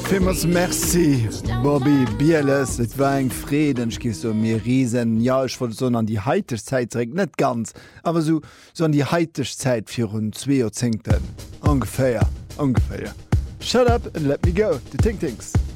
Famous Merci Bobby Bieles et war eng Fredench gi so mir Riesen ja ich wollte so an die heiteg Zeit net ganz aber so an die heiteg Zeit fir hun 2 Uhr ungefähr Shut up and let me go the Ting Tings.